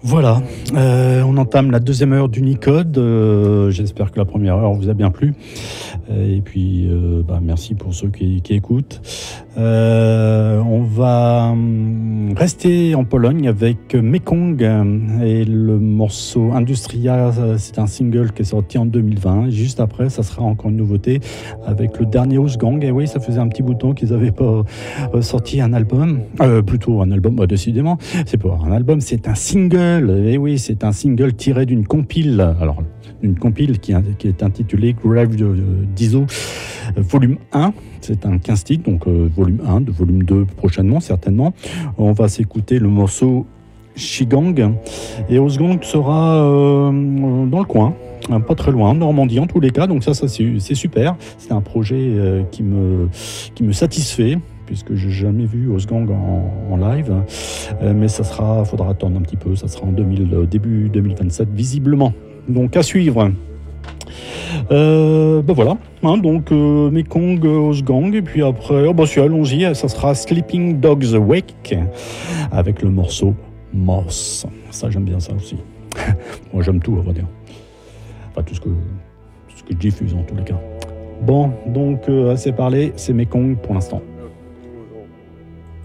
Voilà, on entame la deuxième heure d'Unicode. J'espère que la première heure vous a bien plu. Et puis, merci pour ceux qui écoutent. On va rester en Pologne avec Mekong et le morceau Industria. C'est un single qui est sorti en 2020. Juste après, ça sera encore une nouveauté avec le dernier Housgang. Et oui, ça faisait un petit bout de temps qu'ils n'avaient pas sorti un album. Plutôt un album, décidément. C'est pas un album, c'est un single. Et oui, c'est un single tiré d'une compile. Alors, une compile qui est intitulée Grave d'ISO volume 1. C'est un 15 titres, donc volume 1, de volume 2 prochainement, certainement. On va s'écouter le morceau Shigang. Et Osgang sera dans le coin, pas très loin, en Normandie en tous les cas. Donc ça c'est super. C'est un projet qui me satisfait, puisque je n'ai jamais vu Osgang en live. Mais faudra attendre un petit peu. Ça sera en début 2027, visiblement. Donc à suivre. Voilà, donc Mekong, Osgang, et puis après, allons-y, ça sera Sleeping Dogs Wake avec le morceau Moss. Ça, j'aime bien ça aussi. Moi, j'aime tout, on va dire. Enfin, tout ce que je diffuse en tous les cas. Bon, donc assez parlé, c'est Mekong pour l'instant.